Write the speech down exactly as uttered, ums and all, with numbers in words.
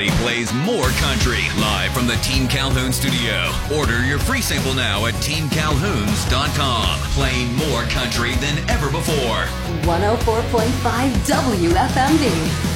He plays more country live from the Team Calhoun studio. Order your free sample now at team calhouns dot com. Playing more country than ever before. one oh four point five W F M D.